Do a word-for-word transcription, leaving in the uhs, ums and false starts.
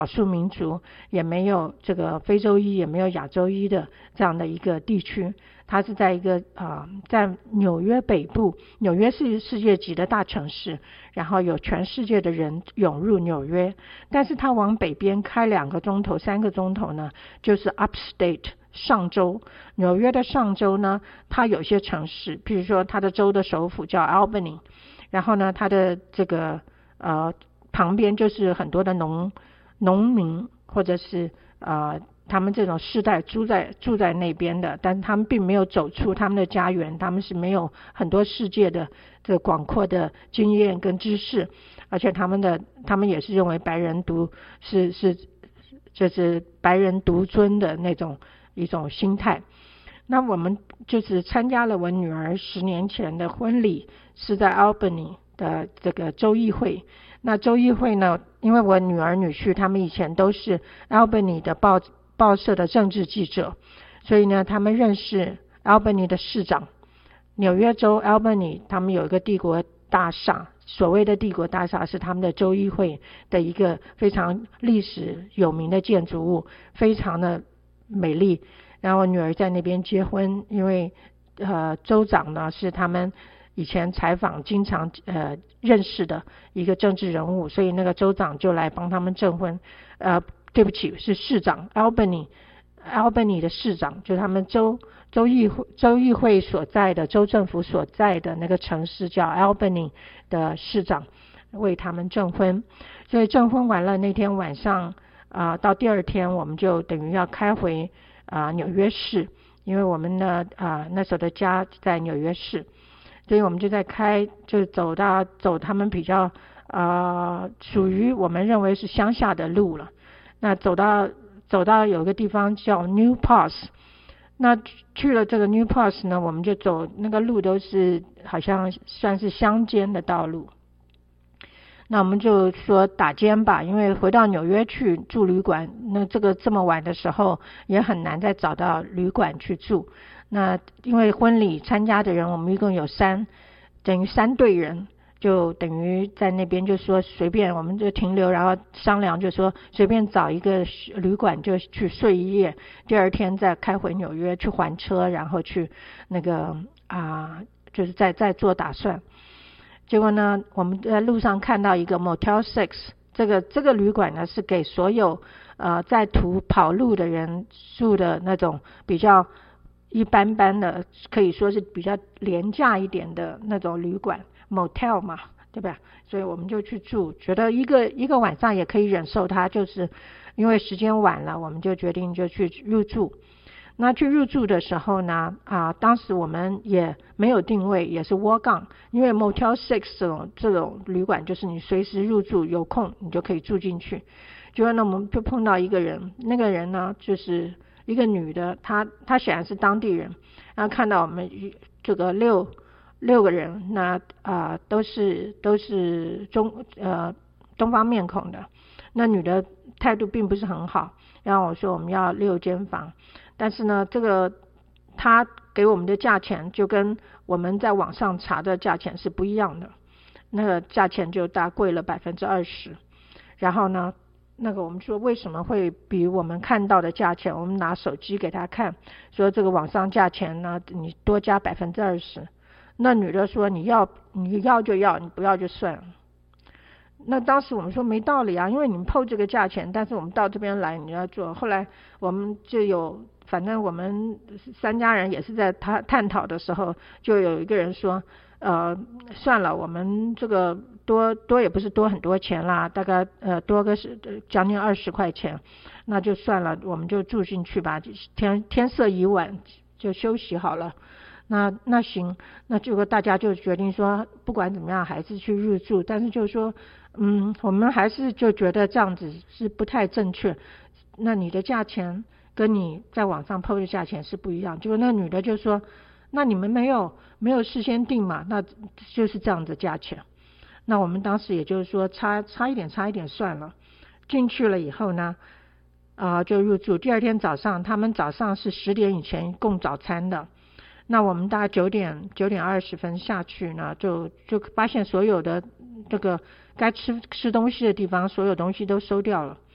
少数民族，也没有这个非洲裔，也没有亚洲裔的这样的一个地区。它是在一个啊、呃，在纽约北部，纽约是世界级的大城市，然后有全世界的人涌入纽约。但是它往北边开两个钟头、三个钟头呢，就是 Upstate 上州。纽约的上州呢，它有些城市，譬如说它的州的首府叫 Albany， 然后呢，它的这个呃旁边就是很多的农农民或者是呃。他们这种世代住在住在那边的，但是他们并没有走出他们的家园，他们是没有很多世界的这个广阔的经验跟知识，而且他们的他们也是认为白人独是是就是白人独尊的那种一种心态。那我们就是参加了我女儿十年前的婚礼，是在 Albany 的这个州议会。那州议会呢，因为我女儿女婿他们以前都是 Albany 的报报社的政治记者，所以呢他们认识 Albany 的市长。纽约州 Albany 他们有一个帝国大厦，所谓的帝国大厦是他们的州议会的一个非常历史有名的建筑物，非常的美丽。然后我女儿在那边结婚，因为呃州长呢是他们以前采访经常呃认识的一个政治人物，所以那个州长就来帮他们证婚。呃对不起，是市长 Albany Albany 的市长，就是他们州州议会州议会所在的州政府所在的那个城市叫 Albany 的市长为他们证婚。所以证婚完了那天晚上啊、呃，到第二天我们就等于要开回啊、呃、纽约市，因为我们呢啊、呃、那时候的家在纽约市，所以我们就在开就走到走他们比较啊、呃、属于我们认为是乡下的路了。那走到走到有个地方叫 New Pass， 那去了这个 New Pass 呢，我们就走那个路都是好像算是乡间的道路。那我们就说打尖吧，因为回到纽约去住旅馆，那这个这么晚的时候也很难再找到旅馆去住。那因为婚礼参加的人我们一共有三，等于三队人，就等于在那边就说随便我们就停留，然后商量就说随便找一个旅馆就去睡一夜，第二天再开回纽约去还车，然后去那个啊、呃、就是再再做打算。结果呢我们在路上看到一个 Motel Six， 这个这个旅馆呢是给所有呃在途跑路的人住的那种比较一般般的，可以说是比较廉价一点的那种旅馆 Motel 嘛，对吧？所以我们就去住，觉得一个一个晚上也可以忍受它，就是因为时间晚了，我们就决定就去入住。那去入住的时候呢啊，当时我们也没有定位，也是窝杠，因为 Motel Six 这种这种旅馆就是你随时入住，有空你就可以住进去。结果呢我们就碰到一个人，那个人呢就是一个女的，她她显然是当地人，然后看到我们这个六六个人，那啊、呃、都是都是中呃东方面孔的，那女的态度并不是很好，然后我说我们要六间房，但是呢这个她给我们的价钱就跟我们在网上查的价钱是不一样的，那个价钱就大贵了百分之二十，然后呢那个我们说为什么会比我们看到的价钱，我们拿手机给他看，说这个网上价钱呢你多加百分之二十。那女的说你要你要就要，你不要就算了。那当时我们说没道理啊，因为你们抛这个价钱，但是我们到这边来你要做。后来我们就有反正我们三家人也是在探探讨的时候，就有一个人说呃算了，我们这个多多也不是多很多钱啦，大概呃多个是将近二十块钱，那就算了，我们就住进去吧，天天色已晚就休息好了。那那行，那结果大家就决定说不管怎么样还是去入住，但是就说嗯我们还是就觉得这样子是不太正确，那你的价钱跟你在网上 po 的价钱是不一样。结果那女的就说那你们没有没有事先定嘛，那就是这样的价钱。那我们当时也就是说差差一点差一点算了，进去了以后呢啊、呃、就入住。第二天早上他们早上是十点以前供早餐的，那我们大概九点九点二十分下去呢，就就发现所有的这个该吃吃东西的地方所有东西都收掉了，